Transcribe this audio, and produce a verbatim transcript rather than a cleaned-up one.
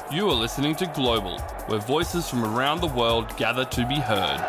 You are listening to Global, where voices from around the world gather to be heard.